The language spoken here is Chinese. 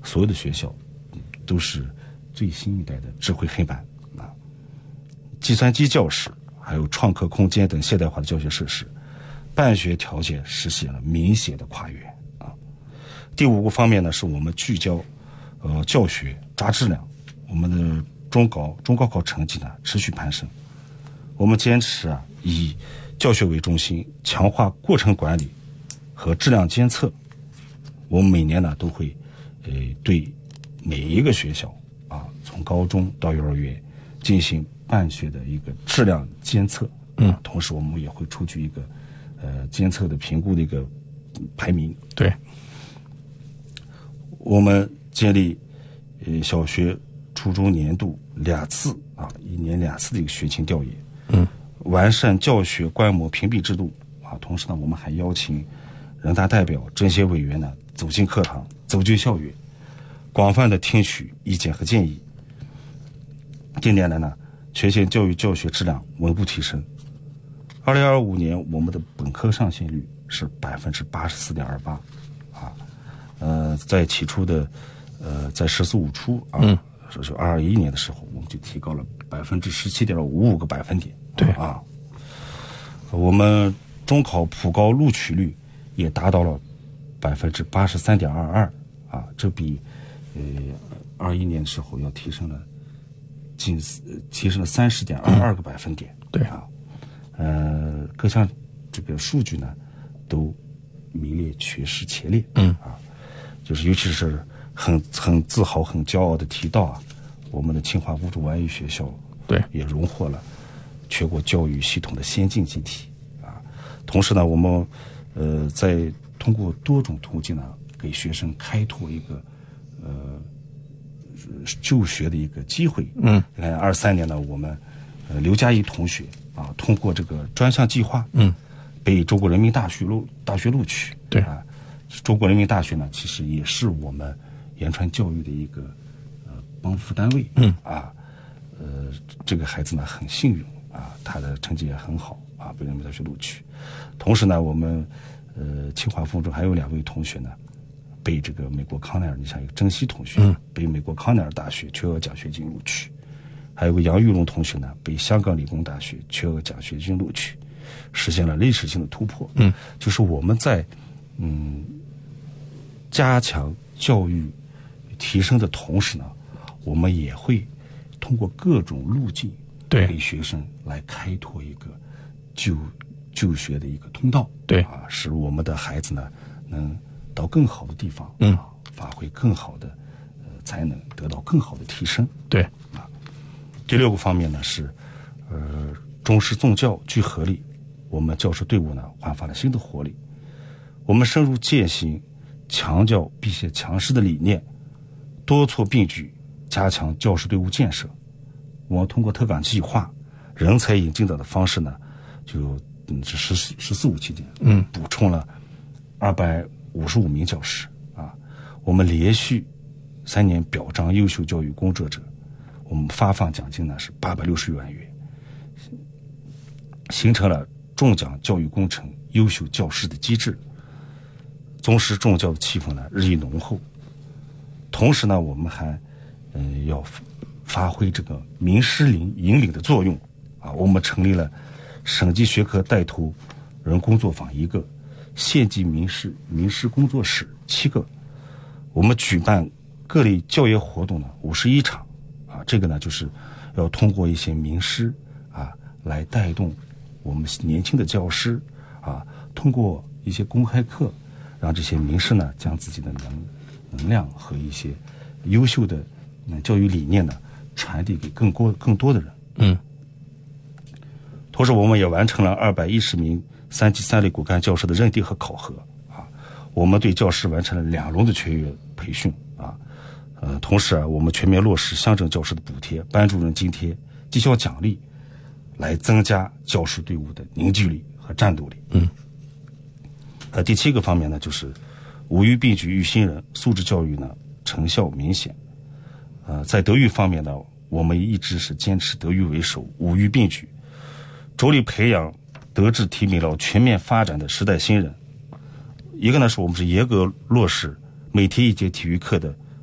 所有的学校都是最新一代的智慧黑板啊，计算机教室，还有创客空间等现代化的教学设施，办学条件实现了明显的跨越啊。第5个方面呢，是我们聚焦教学抓质量，我们的中高考成绩呢持续攀升。我们坚持以教学为中心，强化过程管理和质量监测。我们每年呢都会对每一个学校从高中到幼儿园进行办学的一个质量监测。同时我们也会出具一个监测的评估的一个排名。 对， 我们建立小学初中年度2次1年2次的一个学情调研。完善教学观摩评比制度同时呢，我们还邀请人大代表、政协委员呢走进课堂，走进校园，广泛的听取意见和建议。近年来呢，全县教育教学质量稳步提升。2025年我们的本科上线率是84.28%在起初的在14五初就是2021年的时候，我们就提高了17.55个百分点。 对我们中考普高录取率也达到了83.22%这比21年的时候要提升了30.22个百分点。 对各项这个数据呢都名列全市前列。就是尤其是很自豪、很骄傲的提到我们的清华乌鲁湾语学校对也荣获了全国教育系统的先进集体同时呢，我们在通过多种途径呢，给学生开拓一个就学的一个机会。你看23年呢，我们刘佳怡同学通过这个专项计划被中国人民大学录取。 对中国人民大学呢，其实也是我们言传教育的一个帮扶单位。这个孩子呢很幸运他的成绩也很好被人民大学录取。同时呢，我们清华附中还有2位同学呢被这个美国康奈尔，你像一个郑希同学被美国康奈尔大学全额奖学金录取，还有个杨玉龙同学呢被香港理工大学全额奖学金录取，实现了历史性的突破。就是我们在加强教育提升的同时呢，我们也会通过各种路径给学生来开拓一个就学的一个通道。 对使我们的孩子呢能到更好的地方发挥更好的才能，得到更好的提升。 对第6个方面呢是中师重教聚合力，我们教师队伍呢焕发了新的活力。我们深入践行强教必先强师的理念，多措并举加强教师队伍建设。我们通过特岗计划、人才引进的方式呢，就14五期间补充了255名教师我们连续3年表彰优秀教育工作者，我们发放奖金呢是860万元，形成了重奖教育工程优秀教师的机制。宗师重教的气氛呢日益浓厚。同时呢，我们还要发挥这个名师引领的作用我们成立了省级学科带头人工作坊1个，县级名师工作室7个。我们举办各类教研活动呢51场这个呢就是要通过一些名师来带动我们年轻的教师通过一些公开课，让这些名师呢将自己的能量和一些优秀的教育理念呢传递给更多的人。同时我们也完成了210名3级3类骨干教师的认定和考核我们对教师完成了2轮的全员培训同时我们全面落实乡镇教师的补贴、班主任津贴、绩效奖励，来增加教师队伍的凝聚力和战斗力。第7个方面呢，就是五育并举育新人，素质教育呢成效明显。在德育方面呢，我们一直是坚持德育为首，五育并举，着力培养德智体美劳全面发展的时代新人。一个呢是我们是严格落实每天1节体育课的